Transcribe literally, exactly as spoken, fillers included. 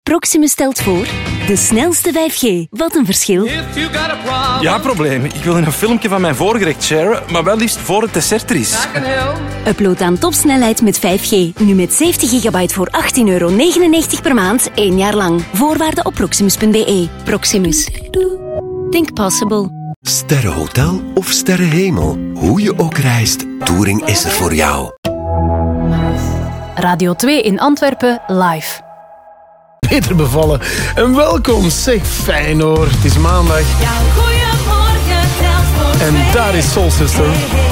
Proximus stelt voor de snelste vijf G. Wat een verschil. Ja, probleem. Ik wil een filmpje van mijn voorgerecht sharen, maar wel liefst voor het dessert er is. Upload aan topsnelheid met vijf G. Nu met zeventig gigabyte voor achttien euro negenennegentig per maand, één jaar lang. Voorwaarden op proximus punt b e. Proximus. Think possible. Sterrenhotel of sterrenhemel. Hoe je ook reist, Touring is er voor jou. Radio twee in Antwerpen, live. Peter Bevallen. En welkom, zeg fijn hoor. Het is maandag. Ja, goeiemorgen, telt voor En daar is Soul Sister.